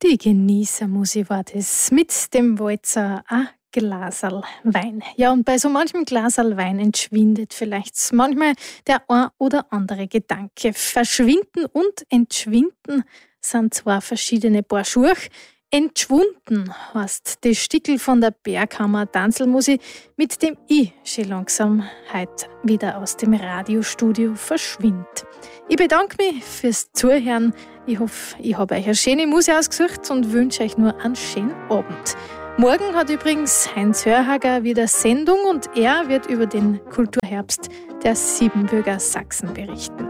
Die Genießermusik war das mit dem Walzer ein Glaserl Wein. Ja, und bei so manchem Glaserl Wein entschwindet vielleicht manchmal der ein oder andere Gedanke. Verschwinden und entschwinden sind zwei verschiedene Paar Schuhe. Entschwunden heißt das Stickel von der Berghammer Tanzelmusik, mit dem ich schon langsam heute wieder aus dem Radiostudio verschwinde. Ich bedanke mich fürs Zuhören. Ich hoffe, ich habe euch eine schöne Musik ausgesucht und wünsche euch nur einen schönen Abend. Morgen hat übrigens Heinz Hörhager wieder Sendung und er wird über den Kulturherbst der Siebenbürger Sachsen berichten.